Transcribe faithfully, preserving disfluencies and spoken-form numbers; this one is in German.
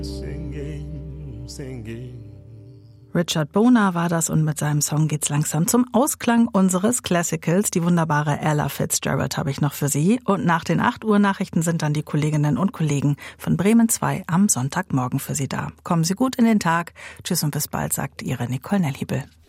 Singing, singing. Richard Bona war das und mit seinem Song geht's langsam zum Ausklang unseres Classicals. Die wunderbare Ella Fitzgerald habe ich noch für Sie. Und nach den acht Uhr Nachrichten sind dann die Kolleginnen und Kollegen von Bremen zwei am Sonntagmorgen für Sie da. Kommen Sie gut in den Tag. Tschüss und bis bald, sagt Ihre Nicole Nellhiebel.